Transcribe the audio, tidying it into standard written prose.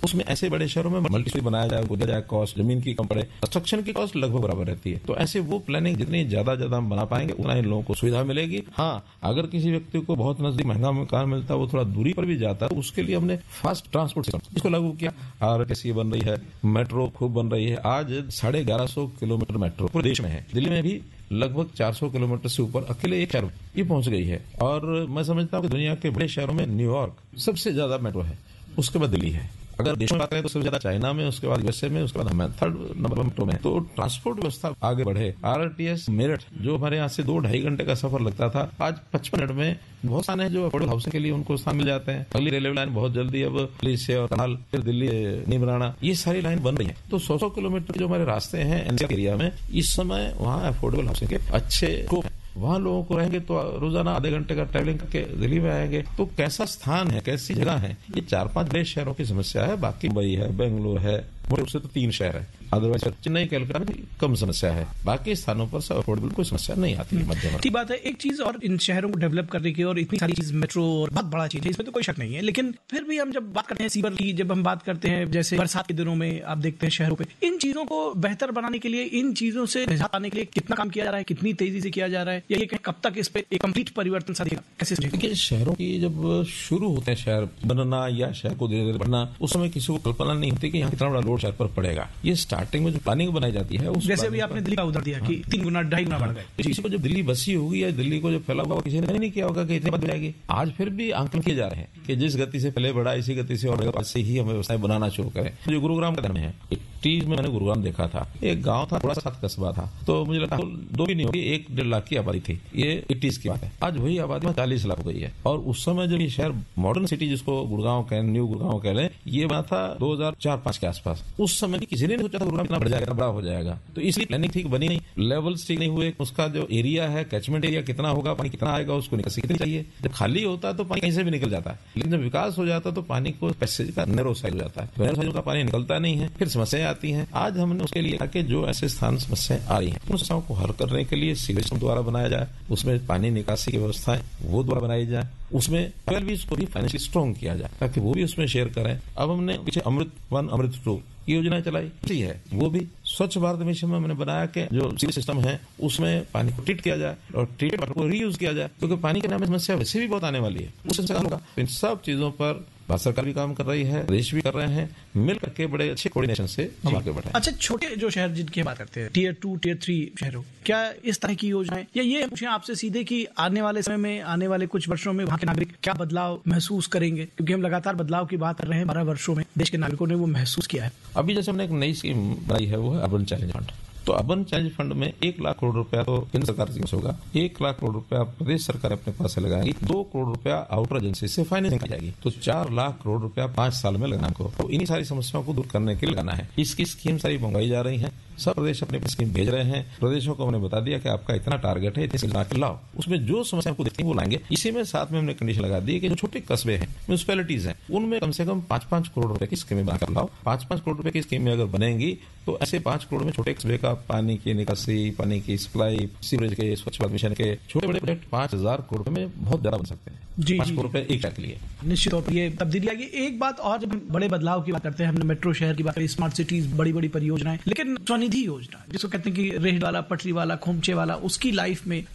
उसमें ऐसे बड़े शहरों में मल्टी स्टोरी बनाया जाए, कॉस्ट जमीन की कम पड़े, कंस्ट्रक्शन की कॉस्ट लगभग बराबर रहती है। तो ऐसे वो प्लानिंग जितनी ज्यादा हम बना पाएंगे उतना ही लोगों को सुविधा मिलेगी। हाँ, अगर किसी व्यक्ति को बहुत नजदीक महंगा मकान मिलता है, वो थोड़ा दूरी पर भी जाता है, उसके लिए हमने फास्ट ट्रांसपोर्ट सिस्टम इसको लागू किया। आरटीसी बन रही है, मेट्रो खूब बन रही है। आज 1150 किलोमीटर मेट्रो पूरे देश में है। दिल्ली में भी लगभग 400 किलोमीटर से ऊपर अकेले एक शहर ये पहुंच गई है। और मैं समझता हूँ कि दुनिया के बड़े शहरों में न्यूयॉर्क सबसे ज्यादा मेट्रो है, उसके बाद दिल्ली है। अगर देशों में बात करें तो सबसे ज्यादा चाइना में, उसके बाद यूएसए में, उसके बाद हमें थर्ड नंबर मेट्रो में। तो ट्रांसपोर्ट व्यवस्था आगे बढ़े। आरटीएस मेरठ जो हमारे यहाँ से 2-2.5 घंटे का सफर लगता था, आज 55 मिनट में बहुत सारे जो अफोर्डेबल हाउसिंग के लिए उनको स्थान मिल जाते हैं। अगली रेलवे लाइन बहुत जल्दी अब दिल्ली से और करनाल, फिर दिल्ली नीमराना, ये सारी लाइन बन रही है। तो 100 किलोमीटर जो हमारे रास्ते हैं एनसीआर एरिया में, इस समय वहाँ अफोर्डेबल हाउसिंग के अच्छे वहां लोगों को रहेंगे तो रोजाना आधे घंटे का ट्रैवलिंग करके दिल्ली में आएंगे। तो कैसा स्थान है, कैसी जगह है, ये 4-5 बड़े शहरों की समस्या है। बाकी मुंबई है, बेंगलुरु है, मोटे रूप से तो 3 शहर है। अदरवाइज चेन्नई, कलकत्ता में कम समस्या है। बाकी स्थानों पर सब अफोर्डेबल कोई समस्या नहीं आती है। मध्यम ठीक बात है। एक चीज और, इन शहरों को डेवलप करने की और इतनी सारी चीज, मेट्रो और बहुत बड़ा चीज है, इसमें तो कोई शक नहीं है। लेकिन फिर भी हम जब बात करते हैं सीवर की, जब हम बात करते हैं जैसे बरसात के दिनों में आप देखते हैं शहरों पे, इन चीजों को बेहतर बनाने के लिए, इन चीजों से निजात पाने के लिए कितना काम किया जा रहा है, कितनी तेजी से किया जा रहा है, या ये कब तक इस पे एक कंप्लीट परिवर्तन साधेगा, कैसे देखिए, शहरों की जब शुरू होते हैं शहर बनना या शहर को धीरे धीरे बढ़ना, उस समय किसी को कल्पना नहीं होती कि यहाँ कितना बड़ा लोड शहर पर पड़ेगा। ये स्टार्टिंग में जो प्लानिंग बनाई जाती है, उस जैसे अभी आपने दिल्ली का उदाहरण दिया कि 3 गुना 2.5 गुना बढ़ गए। किसी को जब दिल्ली बसी होगी या दिल्ली को जो फैला हुआ, किसी ने नहीं किया होगा कि इतनी बात जाएगी। आज फिर भी आंकलन किए जा रहे हैं कि जिस गति से पहले बढ़ा, इसी गति से और से ही हमें व्यवसाय बनाना शुरू करें। जो गुरुग्राम का धर्म है, 80s में मैंने गुरुग्राम देखा था। एक गांव था, थोड़ा सा कस्बा था, तो मुझे लगता है 2 भी नहीं होगी, 1-1.5 लाख की आबादी थी। ये 80s की बात है। आज वही आबादी में 40 लाख हो गई है। और उस समय जब ये शहर मॉडर्न सिटी, जिसको गुड़गांव कहें, न्यू गुड़गांव कह लें, ये बना था 2004-5 के आसपास। उस समय किसी ने नहीं सोचा था गुड़गांव इतना बढ़ जाएगा, बड़ा हो जाएगा। तो इसलिए प्लानिंग ठीक बनी नहीं, लेवल्स ठीक नहीं हुए। उसका जो एरिया है, कैचमेंट एरिया कितना होगा, पानी कितना आएगा, उसको निकासी कितनी चाहिए। जब खाली होता है तो पानी कहीं से भी निकल जाता है, लेकिन जब विकास हो जाता है तो पानी को पैसेज का नैरो साइज हो जाता है, नैरो साइज का पानी निकलता नहीं है, फिर समस्याएं आती हैं। आज हमने उसके लिए कि जो ऐसे स्थान समस्याएं आ रही हैं, उन समस्याओं को हल करने के लिए सीवेज द्वारा बनाया जाए, उसमें पानी निकासी की व्यवस्थाएं वो द्वारा बनाई जाए, उसमें अगर भी उसको भी फाइनेंशियली स्ट्रॉन्ग किया जाए ताकि वो भी उसमें शेयर करें। अब हमने पीछे अमृत 1, अमृत 2 योजनाएं चलाई है, वो भी स्वच्छ भारत मिशन में हमने बनाया कि जो सीवेज सिस्टम है उसमें पानी को ट्रीट किया जाए और ट्रीटेड वाटर को रीयूज किया जाए, क्योंकि पानी के नाम में समस्या वैसे भी बहुत आने वाली है, उससे होगा। इन सब चीजों पर भारत सरकार भी काम कर रही है, देश भी कर रहे हैं, मिल करके बड़े अच्छे कोऑर्डिनेशन से हम आगे बढ़े। अच्छा, छोटे जो शहर जिनकी बात करते हैं, Tier 2, Tier 3 शहरों, क्या इस तरह की योजनाएं, या ये पूछें आपसे सीधे कि आने वाले समय में, आने वाले कुछ वर्षों में वहाँ के नागरिक क्या बदलाव महसूस करेंगे? क्योंकि हम लगातार बदलाव की बात कर रहे हैं, 12 वर्षों में देश के नागरिकों ने वो महसूस किया है। अभी जैसे हमने एक नई स्कीम बनाई है, वो है अर्बन चैलेंज फंड। तो अर्बन चैलेंज फंड में 1 लाख करोड़ रुपया तो केंद्र सरकार से होगा, 1 लाख करोड़ रुपया प्रदेश सरकार अपने पास से लगाएगी, 2 करोड़ रुपया आउटर एजेंसी से फाइनेंसिंग की जाएगी। तो 4 लाख करोड़ रुपया 5 साल में लगाना को। तो इन्हीं सारी समस्याओं को दूर करने के लिए लगाना है। इसकी स्कीम सारी मंगाई जा रही है, सब प्रदेश अपने स्कीम भेज रहे हैं। प्रदेशों को हमने बता दिया कि आपका इतना टारगेट है, इतनी लाख लाओ, उसमें जो समस्या आपको देखती है वो लाएंगे। इसी में साथ में हमने कंडीशन लगा दी कि जो छोटे कस्बे हैं, म्यूनिसिपैलिटीज हैं, उनमें कम से कम 5-5 करोड़ रुपए की स्कीमें बनाकर लाओ। 5-5 करोड़ रुपए की स्कीमें अगर बनेंगी तो ऐसे 5 करोड़ में छोटे कस्बे का पानी की निकासी, पानी की सप्लाई, सीवरेज के, स्वच्छ भारत मिशन के छोटे बड़े प्रोजेक्ट 5,000 करोड़ रुपए में बहुत ज्यादा बन सकते हैं। 5 करोड़ रुपए एक शहर के लिए निश्चित तौर पर ये तब्दीली आएगी। एक बात और, जब हम बड़े बदलाव की बात करते हैं, हमने मेट्रो शहर की बात करी, स्मार्ट सिटीज, बड़ी बड़ी परियोजनाएं, लेकिन स्वनिधि योजना जिसको कहते हैं कि रेहड़ वाला, पटरी वाला, खोमचे वाला, उसकी लाइफ में